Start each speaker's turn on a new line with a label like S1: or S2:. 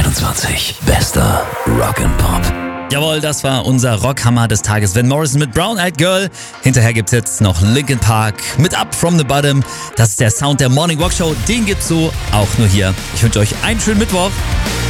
S1: 24. Bester Rock'n'Pop.
S2: Jawohl, das war unser Rockhammer des Tages. Van Morrison mit Brown Eyed Girl. Hinterher gibt's jetzt noch Linkin Park mit Up From The Bottom. Das ist der Sound der Morning Walk Show. Den gibt's so auch nur hier. Ich wünsche euch einen schönen Mittwoch.